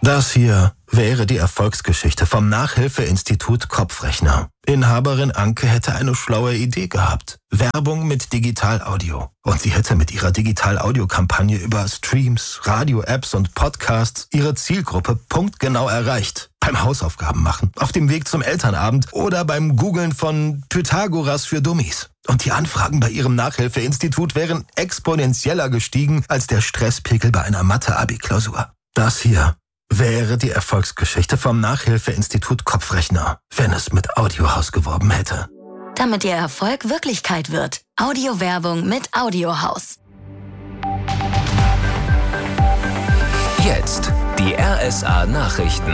Das hier wäre die Erfolgsgeschichte vom Nachhilfeinstitut Kopfrechner. Inhaberin Anke hätte eine schlaue Idee gehabt. Werbung mit Digital-Audio. Und sie hätte mit ihrer Digital-Audio-Kampagne über Streams, Radio-Apps und Podcasts ihre Zielgruppe punktgenau erreicht. Beim Hausaufgaben machen, auf dem Weg zum Elternabend oder beim Googlen von Pythagoras für Dummies. Und die Anfragen bei ihrem Nachhilfeinstitut wären exponentieller gestiegen als der Stresspegel bei einer Mathe-Abi-Klausur. Das hier wäre die Erfolgsgeschichte vom Nachhilfeinstitut Kopfrechner, wenn es mit Audiohaus geworben hätte. Damit Ihr Erfolg Wirklichkeit wird. Audiowerbung mit Audiohaus. Jetzt die RSA Nachrichten.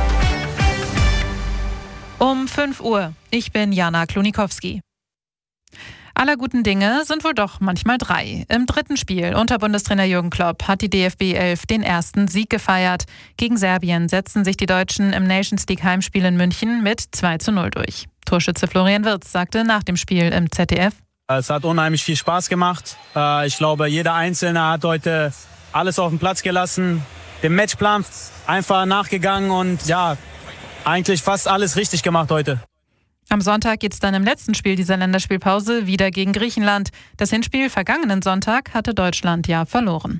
Um 5 Uhr. Ich bin Jana Klonikowski. Aller guten Dinge sind wohl doch manchmal 3. Im dritten Spiel unter Bundestrainer Jürgen Klopp hat die DFB 11 den ersten Sieg gefeiert. Gegen Serbien setzten sich die Deutschen im Nations League Heimspiel in München mit 2:0 durch. Torschütze Florian Wirtz sagte nach dem Spiel im ZDF: Es hat unheimlich viel Spaß gemacht. Ich glaube, jeder Einzelne hat heute alles auf den Platz gelassen, dem Matchplan einfach nachgegangen und eigentlich fast alles richtig gemacht heute. Am Sonntag geht's dann im letzten Spiel dieser Länderspielpause wieder gegen Griechenland. Das Hinspiel vergangenen Sonntag hatte Deutschland ja verloren.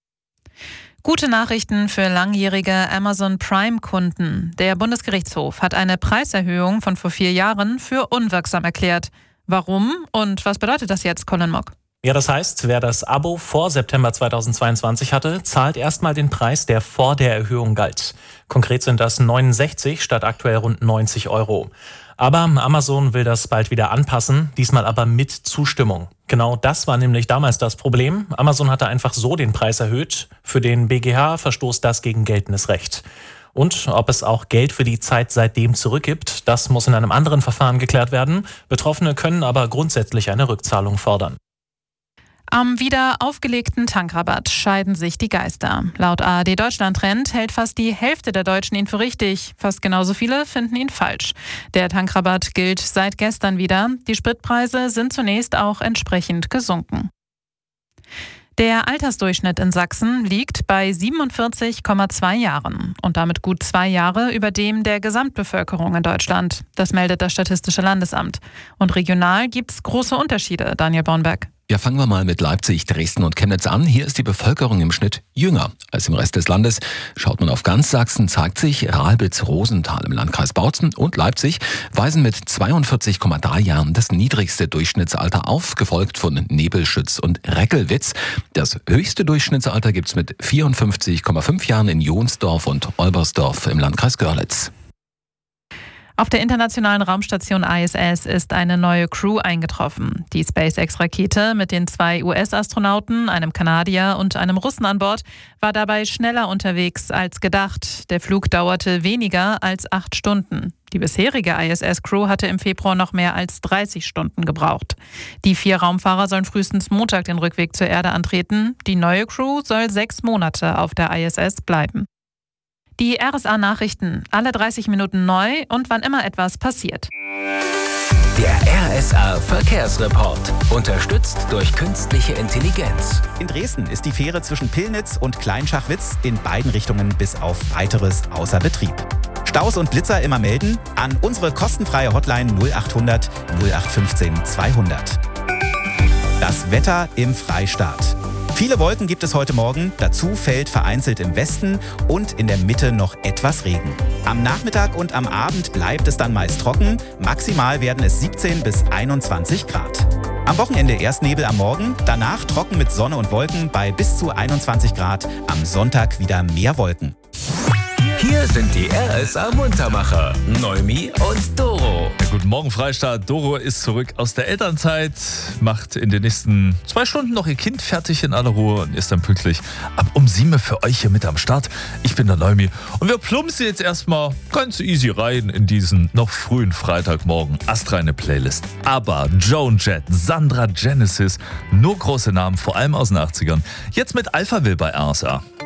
Gute Nachrichten für langjährige Amazon Prime-Kunden. Der Bundesgerichtshof hat eine Preiserhöhung von vor 4 Jahren für unwirksam erklärt. Warum und was bedeutet das jetzt, Colin Mock? Ja, das heißt, wer das Abo vor September 2022 hatte, zahlt erstmal den Preis, der vor der Erhöhung galt. Konkret sind das 69 statt aktuell rund 90 €. Aber Amazon will das bald wieder anpassen, diesmal aber mit Zustimmung. Genau das war nämlich damals das Problem. Amazon hatte einfach so den Preis erhöht. Für den BGH verstoßt das gegen geltendes Recht. Und ob es auch Geld für die Zeit seitdem zurückgibt, das muss in einem anderen Verfahren geklärt werden. Betroffene können aber grundsätzlich eine Rückzahlung fordern. Am wieder aufgelegten Tankrabatt scheiden sich die Geister. Laut ARD Deutschland Trend hält fast die Hälfte der Deutschen ihn für richtig. Fast genauso viele finden ihn falsch. Der Tankrabatt gilt seit gestern wieder. Die Spritpreise sind zunächst auch entsprechend gesunken. Der Altersdurchschnitt in Sachsen liegt bei 47,2 Jahren und damit gut 2 Jahre über dem der Gesamtbevölkerung in Deutschland. Das meldet das Statistische Landesamt. Und regional gibt es große Unterschiede, Daniel Bornberg. Ja, fangen wir mal mit Leipzig, Dresden und Chemnitz an. Hier ist die Bevölkerung im Schnitt jünger als im Rest des Landes. Schaut man auf ganz Sachsen, zeigt sich, Ralbitz-Rosenthal im Landkreis Bautzen und Leipzig weisen mit 42,3 Jahren das niedrigste Durchschnittsalter auf, gefolgt von Nebelschütz und Reckelwitz. Das höchste Durchschnittsalter gibt's mit 54,5 Jahren in Jonsdorf und Olbersdorf im Landkreis Görlitz. Auf der internationalen Raumstation ISS ist eine neue Crew eingetroffen. Die SpaceX-Rakete mit den 2 US-Astronauten, einem Kanadier und einem Russen an Bord, war dabei schneller unterwegs als gedacht. Der Flug dauerte weniger als 8 Stunden. Die bisherige ISS-Crew hatte im Februar noch mehr als 30 Stunden gebraucht. Die 4 Raumfahrer sollen frühestens Montag den Rückweg zur Erde antreten. Die neue Crew soll 6 Monate auf der ISS bleiben. Die RSA-Nachrichten, alle 30 Minuten neu und wann immer etwas passiert. Der RSA-Verkehrsreport, unterstützt durch künstliche Intelligenz. In Dresden ist die Fähre zwischen Pillnitz und Kleinschachwitz in beiden Richtungen bis auf Weiteres außer Betrieb. Staus und Blitzer immer melden an unsere kostenfreie Hotline 0800 0815 200. Das Wetter im Freistaat. Viele Wolken gibt es heute Morgen, dazu fällt vereinzelt im Westen und in der Mitte noch etwas Regen. Am Nachmittag und am Abend bleibt es dann meist trocken, maximal werden es 17 bis 21 Grad. Am Wochenende erst Nebel am Morgen, danach trocken mit Sonne und Wolken bei bis zu 21 Grad, am Sonntag wieder mehr Wolken. Hier sind die RSA-Muntermacher, Noemi und Doro. Ja, guten Morgen, Freistaat. Doro ist zurück aus der Elternzeit, macht in den nächsten 2 Stunden noch ihr Kind fertig in aller Ruhe und ist dann pünktlich ab um 7 für euch hier mit am Start. Ich bin der Noemi und wir plumpsen jetzt erstmal ganz easy rein in diesen noch frühen Freitagmorgen. Astreine Playlist. ABBA, Joan Jett, Sandra Genesis, nur große Namen, vor allem aus den 80ern. Jetzt mit Alphaville bei RSA.